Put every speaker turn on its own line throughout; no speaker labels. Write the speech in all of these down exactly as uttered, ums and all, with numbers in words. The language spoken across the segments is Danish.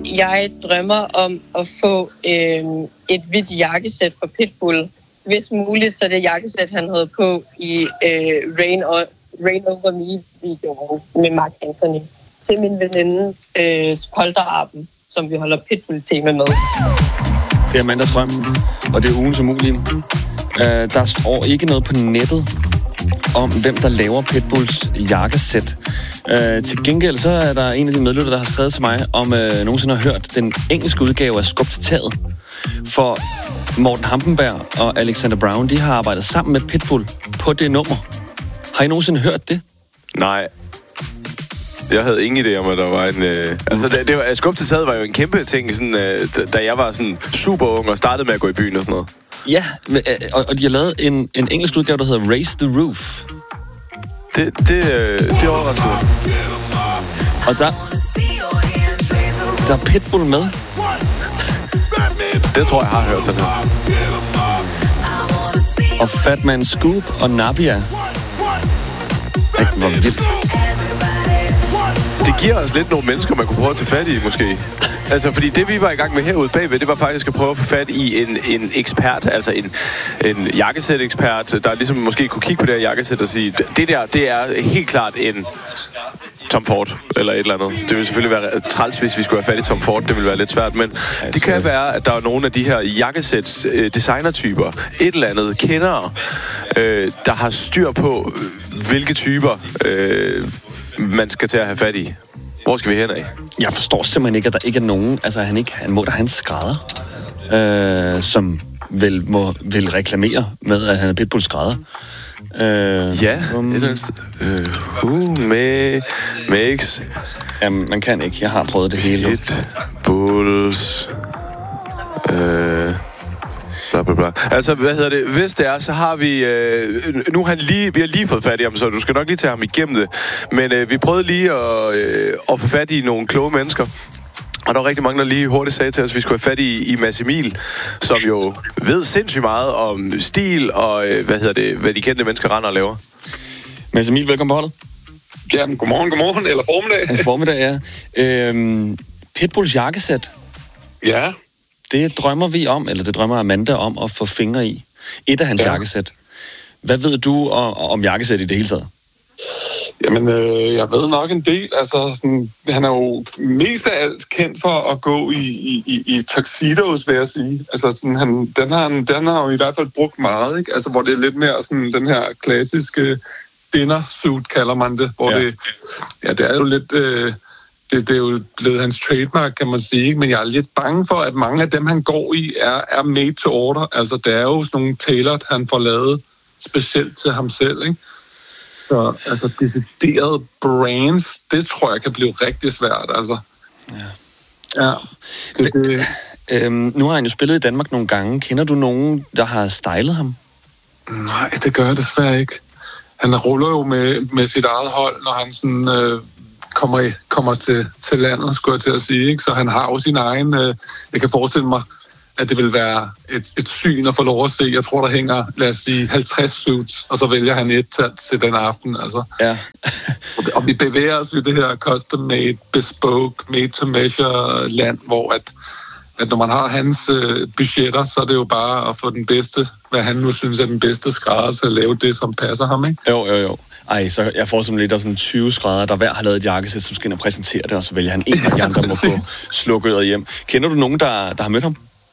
Jeg drømmer om at få øh, et hvidt jakkesæt fra Pitbull. Hvis muligt, så det jakkesæt, han havde på i øh, Rain, o- Rain Over Me-videoen med Mark Anthony. Til min veninde øh, polterarben, som vi holder Pitbull-tema med.
Det er Amandas drøm, og det er ugens umulige. Uh, der står ikke noget på nettet om, hvem der laver Pitbulls jakkesæt. Uh, til gengæld så er der en af de medlytter, der har skrevet til mig, om uh, nogensinde har hørt den engelske udgave af Skub til taget. For Morten Hampenberg og Alexander Brown, de har arbejdet sammen med Pitbull på det nummer. Har I nogensinde hørt det?
Nej. Jeg havde ingen idé om, at der var en... Øh, altså, det, det var, Skub til taget var jo en kæmpe ting, sådan, øh, da jeg var sådan super ung og startede med at gå i byen og sådan noget.
Ja, og, og de har lavet en, en engelsk udgave, der hedder Raise the Roof.
Det, det, øh, det er overraskende.
Og der, der er Pitbull med.
Det tror jeg har hørt, den her.
Og Fatman Scoop og Nabia. Det var vildt.
Det giver os lidt nogle mennesker, man kunne prøve at tage fat i, måske. Altså, fordi det, vi var i gang med herude bagved, det var faktisk at prøve at få fat i en, en ekspert, altså en, en jakkesæt-ekspert, der ligesom måske kunne kigge på det her jakkesæt og sige, det der, det er helt klart en Tom Ford, eller et eller andet. Det ville selvfølgelig være træls, hvis vi skulle have fat i Tom Ford. Det ville være lidt svært, men det kan være, at der er nogle af de her jakkesæts øh, designertyper, et eller andet kendere, øh, der har styr på, hvilke typer øh, man skal til at have fat i. Hvor skal vi hen af?
Jeg forstår simpelthen ikke, at der ikke er nogen... Altså, han, ikke, han må da have en skrædder, øh, som vel må vil reklamere med, at han er Pitbulls skrædder.
Øh, ja, um, et eller andet sted. Uh, uh, med... Mix.
Jamen, man kan ikke. Jeg har prøvet det hele.
Pitbulls... Øh... Bla, bla, bla. Altså, hvad hedder det? Hvis det er, så har vi... Øh, nu har han lige, vi har lige fået fat i ham, så du skal nok lige tage ham igennem det. Men øh, vi prøvede lige at, øh, at få fat i nogle kloge mennesker. Og der var rigtig mange, der lige hurtigt sagde til os, at vi skulle have fat i, i Mads Emil, som jo ved sindssygt meget om stil og øh, hvad hedder det, hvad de kendte mennesker render og laver.
Mads Emil, velkommen på holdet.
Jamen, godmorgen, godmorgen, eller formiddag.
Ja, formiddag, ja. Øhm, Pitbulls jakkesæt.
Ja.
Det drømmer vi om, eller det drømmer Amanda om at få fingre i. Et af hans ja. jakkesæt. Hvad ved du om, om jakkesæt i det hele taget?
Jamen, øh, jeg ved nok en del. Altså, sådan, han er jo mest af alt kendt for at gå i, i, i, i tuxedos, vil jeg sige. Altså, sådan, han, den, har han, den har jo i hvert fald brugt meget, ikke? Altså, hvor det er lidt mere sådan, den her klassiske dinner suit, kalder man det. Hvor ja. det, ja, det er jo lidt... Øh, Det, det er jo blevet hans trademark, kan man sige. Men jeg er lidt bange for, at mange af dem, han går i, er, er made to order. Altså, det er jo sådan nogle tailored, han får lavet specielt til ham selv, ikke? Så altså, deciderede brands, det tror jeg kan blive rigtig svært, altså. Ja. Ja. Det, det...
Øhm, nu har han jo spillet i Danmark nogle gange. Kender du nogen, der har stylet ham?
Nej, det gør jeg desværre ikke. Han ruller jo med, med sit eget hold, når han sådan... Øh, kommer, i, kommer til, til landet, skulle jeg til at sige. Ikke? Så han har jo sin egen... Øh, jeg kan forestille mig, at det vil være et, et syn at få lov at se. Jeg tror, der hænger, lad os sige, halvtreds suits, og så vælger han et til, til den aften. Altså.
Ja.
og, og vi bevæger os i det her custom-made, bespoke, made-to-measure land, hvor at, at når man har hans øh, budgetter, så er det jo bare at få den bedste, hvad han nu synes er den bedste skrædder til at lave det, som passer ham, ikke?
Jo, jo, jo. Ej, så jeg får simpelthen lidt af sådan tyve skrædder, der hver har lavet et jakkesæt, som skal ind og præsentere det, og så vælger han en af de andre, der må gå slukket hjem. Kender du nogen, der, der har mødt ham?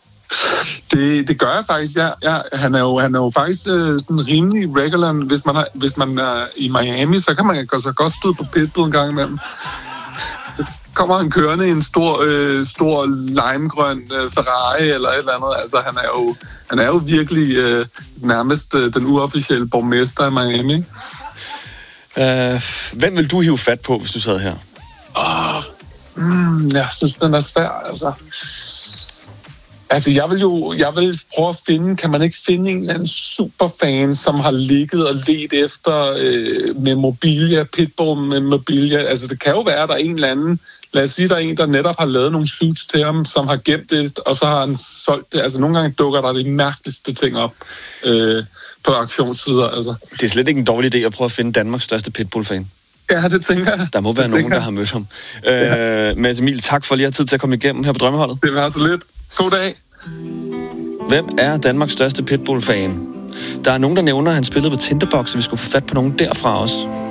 Det, det gør jeg faktisk, ja. ja han, er jo, han er jo faktisk øh, sådan rimelig regular. Hvis man, er, hvis man er i Miami, så kan man altså godt støde på Pitbull en gang imellem. Så kommer han kørende i en stor, øh, stor limegrøn øh, Ferrari eller et eller andet. Altså, han er jo, han er jo virkelig øh, nærmest øh, den uofficielle borgmester i Miami.
Uh, hvem vil du hive fat på, hvis du sad her?
Oh, mm, jeg synes, den er svær, altså. Altså, jeg vil jo jeg vil prøve at finde, kan man ikke finde en eller anden superfan, som har ligget og let efter øh, memorabilia, Pitbull memorabilia. Altså, det kan jo være, at der er en eller anden, lad os sige, der er en, der netop har lavet nogle suits til ham, som har gemt det, og så har han solgt det. Altså, nogle gange dukker der de mærkeligste ting op øh, på auktionssider. Altså.
Det er slet ikke en dårlig idé at prøve at finde Danmarks største Pitbull-fan.
Ja, det tænker jeg.
Der må være
det
nogen, der har mødt ham. Ja. Øh, Mads Emil, tak for lige at have tid til at komme igennem her på Drømmeholdet.
Det var så lidt. God dag.
Hvem er Danmarks største Pitbull-fan? Der er nogen, der nævner, at han spillede på Tinderbox, så vi skulle få fat på nogen derfra også.